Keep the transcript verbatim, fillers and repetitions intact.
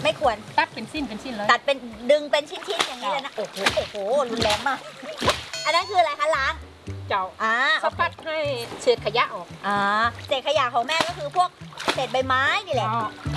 ไม่ควรตัดเป็นสิ้นเป็นสิ้นเลยตัดเป็นดึงเป็นชิ้นๆอย่างนี้เลยนะโอ้โหโอ้โหรุนแรงมากอันนั้นคืออะไรคะล้างเจ้าอ่าสกัดให้เศษขยะออกอ่าเศษขยะของแม่ก็คือพวกเศษใบไม้นี่แหละ